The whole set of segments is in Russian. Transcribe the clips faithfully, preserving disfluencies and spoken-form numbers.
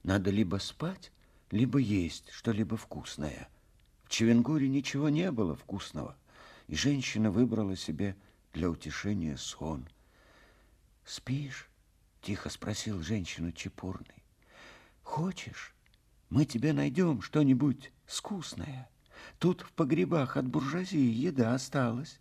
Надо либо спать, либо есть что-либо вкусное. В Чивенгуре ничего не было вкусного, и женщина выбрала себе для утешения сон. «Спишь?» — тихо спросил женщину Чепурный. «Хочешь, мы тебе найдем что-нибудь вкусное? Тут в погребах от буржуазии еда осталась».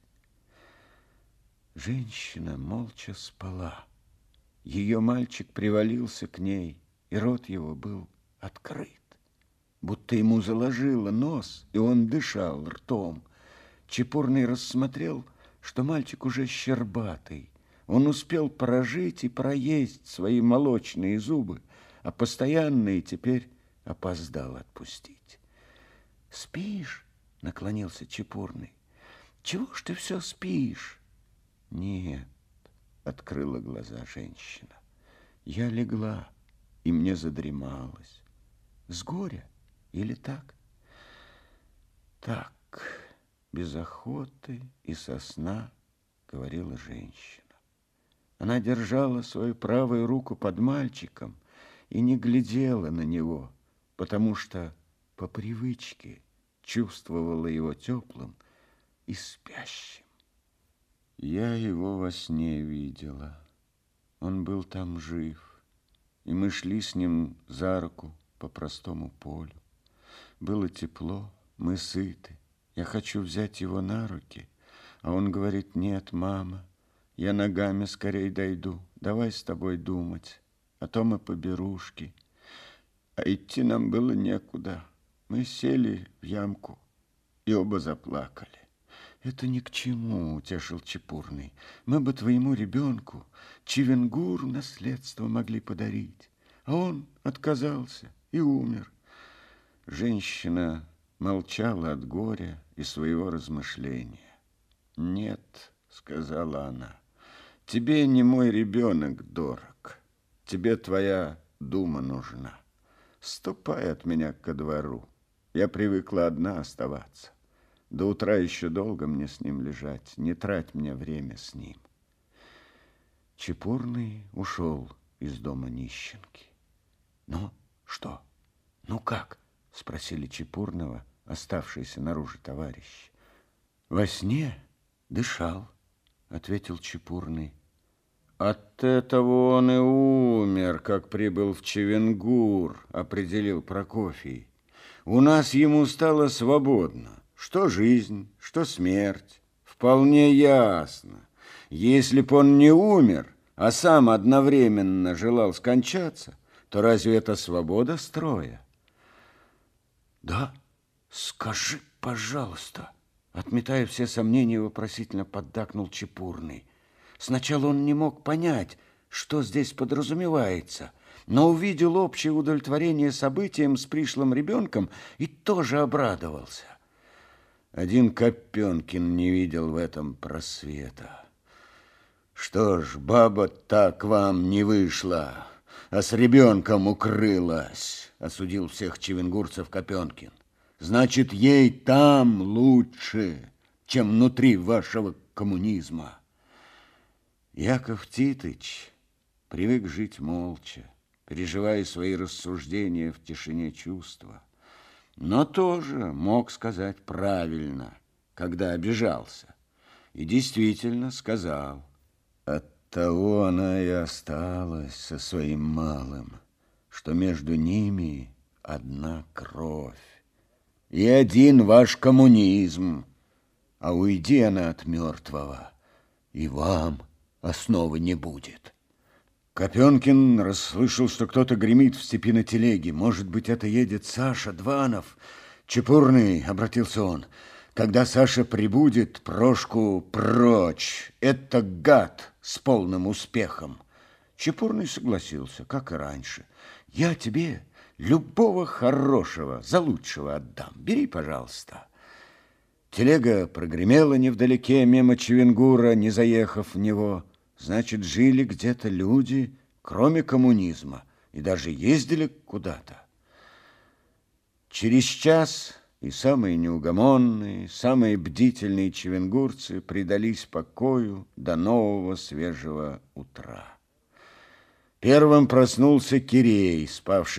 Женщина молча спала. Ее мальчик привалился к ней, и рот его был открыт, будто ему заложило нос, и он дышал ртом. Чепурный рассмотрел, что мальчик уже щербатый. Он успел прожить и проесть свои молочные зубы, а постоянные теперь опоздал отпустить. «Спишь?» — наклонился Чепурный. «Чего ж ты все спишь?» «Нет», — открыла глаза женщина. «Я легла, и мне задремалось. С горя или так?» «Так, без охоты и со сна», — говорила женщина. Она держала свою правую руку под мальчиком и не глядела на него, потому что по привычке чувствовала его теплым и спящим. Я его во сне видела. Он был там жив, и мы шли с ним за руку по простому полю. Было тепло, мы сыты. Я хочу взять его на руки, а он говорит: «Нет, мама, я ногами скорей дойду. Давай с тобой думать, а то мы поберушки». А идти нам было некуда. Мы сели в ямку и оба заплакали. «Это ни к чему», — утешил Чепурный. «Мы бы твоему ребенку Чивенгур наследство могли подарить, а он отказался и умер». Женщина молчала от горя и своего размышления. «Нет», — сказала она, — «тебе не мой ребенок дорог, тебе твоя дума нужна. Ступай от меня ко двору, я привыкла одна оставаться. До утра еще долго мне с ним лежать, не трать мне время с ним». Чепурный ушел из дома нищенки. «Ну, что? Ну как?» — спросили Чепурного оставшиеся наружу товарищи. «Во сне дышал», — ответил Чепурный. «От этого он и умер, как прибыл в Чивенгур», — определил Прокофий. «У нас ему стало свободно. Что жизнь, что смерть, вполне ясно. Если б он не умер, а сам одновременно желал скончаться, то разве это свобода строя?» «Да, скажи, пожалуйста», — отметая все сомнения, вопросительно поддакнул Чепурный. Сначала он не мог понять, что здесь подразумевается, но увидел общее удовлетворение событием с пришлым ребенком и тоже обрадовался. Один Копенкин не видел в этом просвета. «Что ж, баба так вам не вышла, а с ребенком укрылась», — осудил всех чивенгурцев Копенкин. «Значит, ей там лучше, чем внутри вашего коммунизма». Яков Титыч привык жить молча, переживая свои рассуждения в тишине чувства, но тоже мог сказать правильно, когда обижался. И действительно сказал: «Оттого она и осталась со своим малым, что между ними одна кровь и один ваш коммунизм, а уйди она от мертвого, и вам основы не будет». Копенкин расслышал, что кто-то гремит в степи на телеге. «Может быть, это едет Саша Дванов?» «Чепурный», — обратился он, — «когда Саша прибудет, Прошку прочь. Это гад с полным успехом». Чепурный согласился, как и раньше. «Я тебе любого хорошего за лучшего отдам. Бери, пожалуйста». Телега прогремела невдалеке мимо Чивенгура, не заехав в него. Значит, жили где-то люди, кроме коммунизма, и даже ездили куда-то. Через час и самые неугомонные, самые бдительные чивенгурцы предались покою до нового свежего утра. Первым проснулся Кирей, спавший